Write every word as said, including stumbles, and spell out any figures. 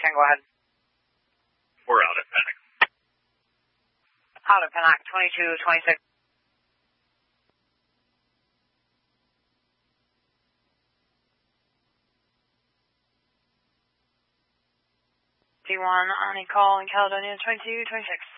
ten, go ahead. We're out at Pennock. Out at Pennock, twenty-two twenty-six. D one on a call in Caledonia, twenty-two twenty-six.